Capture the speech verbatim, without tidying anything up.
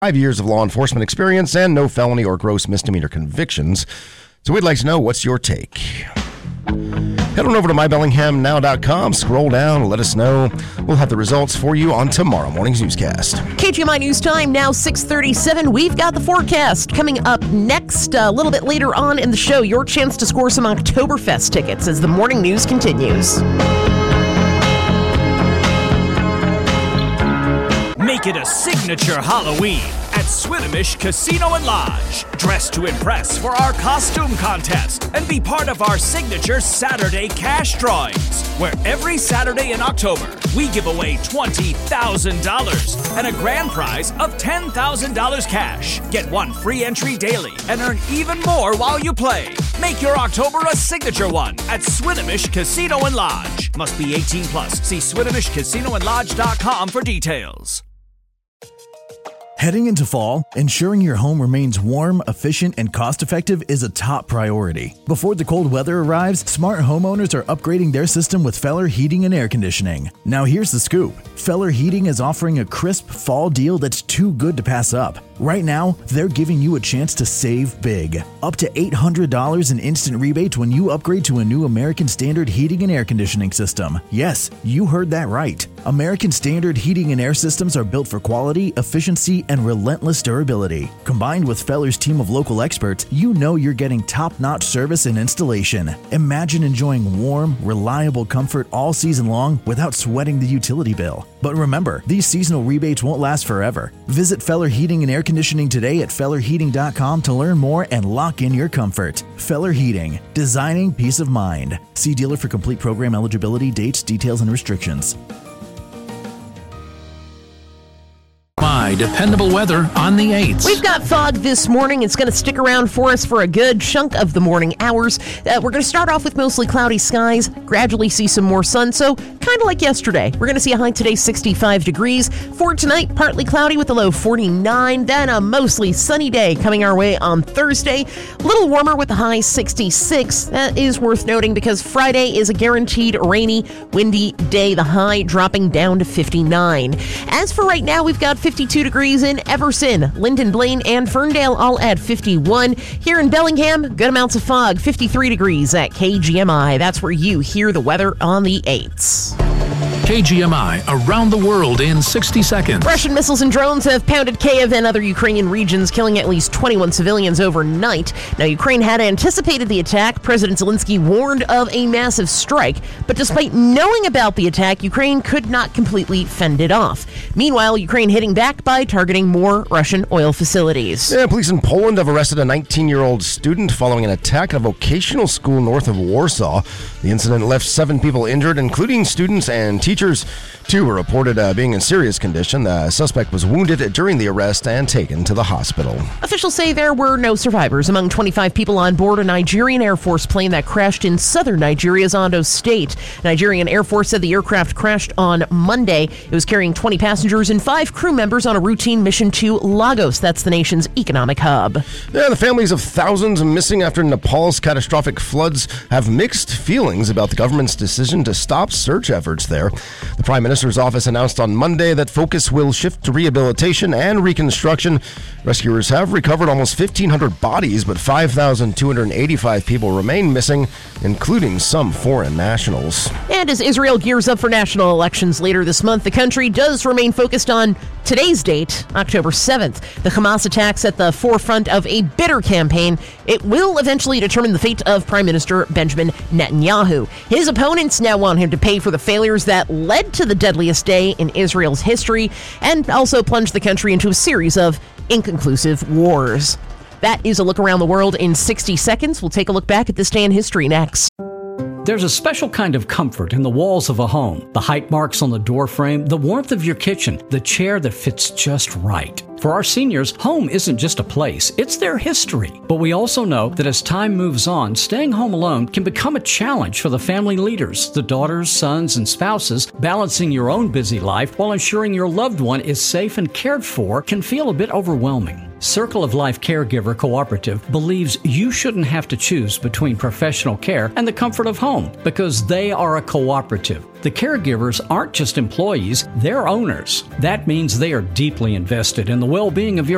Five years of law enforcement experience and no felony or gross misdemeanor convictions. So we'd like to know, what's your take? Head on over to my bellingham now dot com, scroll down, and let us know. We'll have the results for you on tomorrow morning's newscast. K G M I News Time, now six thirty-seven. We've got the forecast coming up next. A little bit later on in the show, your chance to score some Oktoberfest tickets as the morning news continues. Make it a signature Halloween at Swinomish Casino and Lodge. Dress to impress for our costume contest and be part of our signature Saturday cash drawings, where every Saturday in October, we give away twenty thousand dollars and a grand prize of ten thousand dollars cash. Get one free entry daily and earn even more while you play. Make your October a signature one at Swinomish Casino and Lodge. Must be eighteen plus. See Swinomish Casino and Lodge dot com for details. Heading into fall, ensuring your home remains warm, efficient, and cost-effective is a top priority. Before the cold weather arrives, smart homeowners are upgrading their system with Feller Heating and Air Conditioning. Now here's the scoop. Feller Heating is offering a crisp fall deal that's too good to pass up. Right now, they're giving you a chance to save big. Up to eight hundred dollars in instant rebates when you upgrade to a new American Standard Heating and Air Conditioning system. Yes, you heard that right. American Standard Heating and Air Systems are built for quality, efficiency, and relentless durability. Combined with Feller's team of local experts, you know you're getting top-notch service and installation. Imagine enjoying warm, reliable comfort all season long without sweating the utility bill. But remember, these seasonal rebates won't last forever. Visit Feller Heating and Air Conditioning today at feller heating dot com to learn more and lock in your comfort. Feller Heating, designing peace of mind. See dealer for complete program eligibility, dates, details, and restrictions. My dependable weather on the eighth. We've got fog this morning. It's going to stick around for us for a good chunk of the morning hours. Uh, we're going to start off with mostly cloudy skies, gradually see some more sun. So kind of like yesterday. We're going to see a high today, sixty-five degrees. For tonight, partly cloudy with a low forty-nine. Then a mostly sunny day coming our way on Thursday. A little warmer with a high sixty-six. That is worth noting because Friday is a guaranteed rainy, windy day. The high dropping down to fifty-nine. As for right now, we've got fifty-two degrees in Everson, Linden, Blaine, and Ferndale, all at fifty-one. Here in Bellingham, good amounts of fog, fifty-three degrees at K G M I. That's where you hear the weather on the eights. K G M I around the world in sixty seconds. Russian missiles and drones have pounded Kyiv and other Ukrainian regions, killing at least twenty-one civilians overnight. Now, Ukraine had anticipated the attack. President Zelensky warned of a massive strike, but despite knowing about the attack, Ukraine could not completely fend it off. Meanwhile, Ukraine hitting back by targeting more Russian oil facilities. Yeah, police in Poland have arrested a nineteen-year-old student following an attack at a vocational school north of Warsaw. The incident left seven people injured, including students and teachers. Two were reported uh, being in serious condition. The suspect was wounded during the arrest and taken to the hospital. Officials say there were no survivors among twenty-five people on board a Nigerian Air Force plane that crashed in southern Nigeria's Ondo State. Nigerian Air Force said the aircraft crashed on Monday. It was carrying twenty passengers and five crew members on a routine mission to Lagos. That's the nation's economic hub. Yeah, the families of thousands missing after Nepal's catastrophic floods have mixed feelings about the government's decision to stop search efforts there. The Prime Minister's office announced on Monday that focus will shift to rehabilitation and reconstruction. Rescuers have recovered almost fifteen hundred bodies, but five thousand two hundred eighty-five people remain missing, including some foreign nationals. And as Israel gears up for national elections later this month, the country does remain focused on today's date, October seventh. The Hamas attacks at the forefront of a bitter campaign. It will eventually determine the fate of Prime Minister Benjamin Netanyahu. His opponents now want him to pay for the failures that led to the deadliest day in Israel's history and also plunged the country into a series of inconclusive wars. That is a look around the world in sixty seconds. We'll take a look back at this day in history next. There's a special kind of comfort in the walls of a home. The height marks on the door frame, the warmth of your kitchen, the chair that fits just right. For our seniors, home isn't just a place, it's their history. But we also know that as time moves on, staying home alone can become a challenge for the family leaders, the daughters, sons, and spouses. Balancing your own busy life while ensuring your loved one is safe and cared for can feel a bit overwhelming. Circle of Life Caregiver Cooperative believes you shouldn't have to choose between professional care and the comfort of home because they are a cooperative. The caregivers aren't just employees, they're owners. That means they are deeply invested in the well-being of your